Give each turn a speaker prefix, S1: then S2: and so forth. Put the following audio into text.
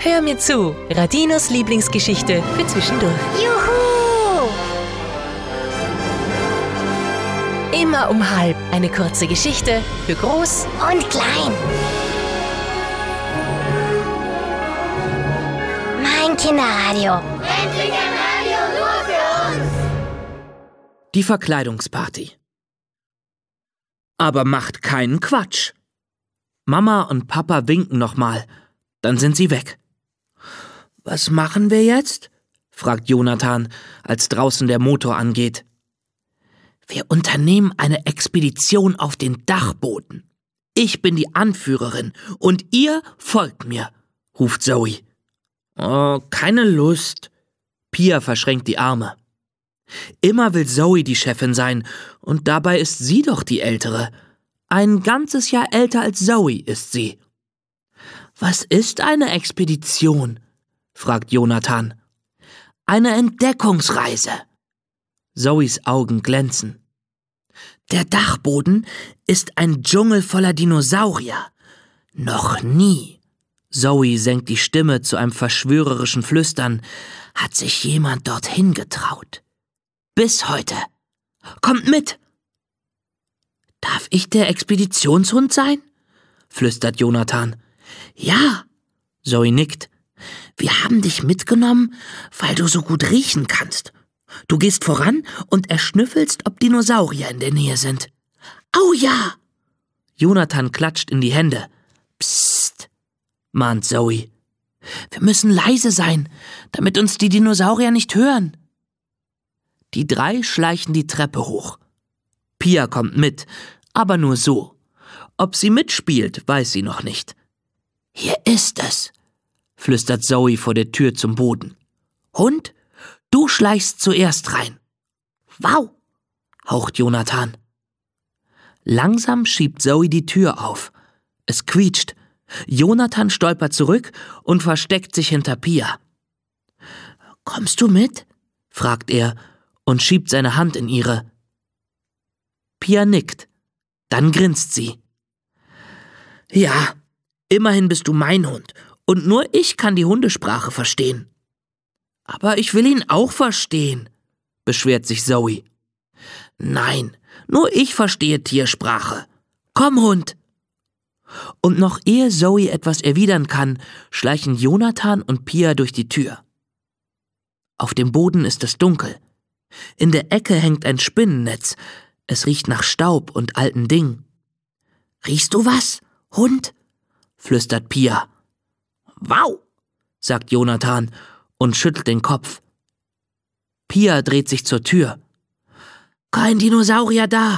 S1: Hör mir zu, Radinos Lieblingsgeschichte für zwischendurch.
S2: Juhu!
S1: Immer um 12:30 eine kurze Geschichte für groß
S2: Und klein. Mein Kinderradio.
S3: Endlich ein Radio nur für uns!
S4: Die Verkleidungsparty. Aber macht keinen Quatsch. Mama und Papa winken nochmal, dann sind sie weg. Was machen wir jetzt? Fragt Jonathan, als draußen der Motor angeht. Wir unternehmen eine Expedition auf den Dachboden. Ich bin die Anführerin und ihr folgt mir, ruft Zoe. Oh, keine Lust. Pia verschränkt die Arme. Immer will Zoe die Chefin sein, und dabei ist sie doch die Ältere. Ein ganzes Jahr älter als Zoe ist sie. Was ist eine Expedition? Fragt Jonathan. Eine Entdeckungsreise. Zoes Augen glänzen. Der Dachboden ist ein Dschungel voller Dinosaurier. Noch nie. Zoe senkt die Stimme zu einem verschwörerischen Flüstern. Hat sich jemand dorthin getraut? Bis heute. Kommt mit! Darf ich der Expeditionshund sein? Flüstert Jonathan. Ja, Zoe nickt. Wir haben dich mitgenommen, weil du so gut riechen kannst. Du gehst voran und erschnüffelst, ob Dinosaurier in der Nähe sind. Au ja! Jonathan klatscht in die Hände. Psst, mahnt Zoe. Wir müssen leise sein, damit uns die Dinosaurier nicht hören. Die drei schleichen die Treppe hoch. Pia kommt mit, aber nur so. Ob sie mitspielt, weiß sie noch nicht. Hier ist es, flüstert Zoe vor der Tür zum Boden. Hund, du schleichst zuerst rein. Wow, haucht Jonathan. Langsam schiebt Zoe die Tür auf. Es quietscht. Jonathan stolpert zurück und versteckt sich hinter Pia. Kommst du mit? Fragt er und schiebt seine Hand in ihre. Pia nickt. Dann grinst sie. Ja, immerhin bist du mein Hund und nur ich kann die Hundesprache verstehen. Aber ich will ihn auch verstehen, beschwert sich Zoe. Nein, nur ich verstehe Tiersprache. Komm, Hund! Und noch ehe Zoe etwas erwidern kann, schleichen Jonathan und Pia durch die Tür. Auf dem Boden ist es dunkel. In der Ecke hängt ein Spinnennetz. Es riecht nach Staub und alten Dingen. Riechst du was, Hund? Flüstert Pia. Wow, sagt Jonathan und schüttelt den Kopf. Pia dreht sich zur Tür. Kein Dinosaurier da,